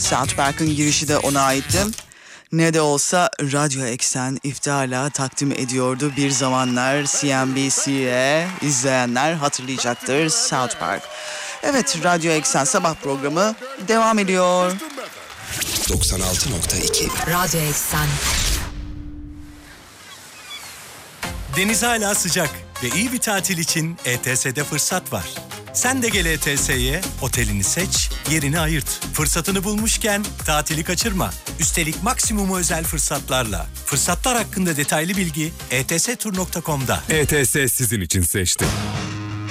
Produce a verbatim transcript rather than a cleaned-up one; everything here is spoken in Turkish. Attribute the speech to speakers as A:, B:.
A: South Park'ın girişi de ona aitti. Ne de olsa Radyo Eksen iftiharla takdim ediyordu bir zamanlar C N B C'ye, izleyenler hatırlayacaktır South Park. Evet, Radyo Eksen sabah programı devam ediyor.
B: doksan altı nokta iki
C: Radyo Eksen.
D: Deniz hala sıcak ve iyi bir tatil için E T S'de fırsat var. Sen de gel E T S'ye, otelini seç, yerini ayırt. Fırsatını bulmuşken tatili kaçırma. Üstelik maksimum özel fırsatlarla. Fırsatlar hakkında detaylı bilgi e t s tur nokta com'da.
E: E T S sizin için seçti.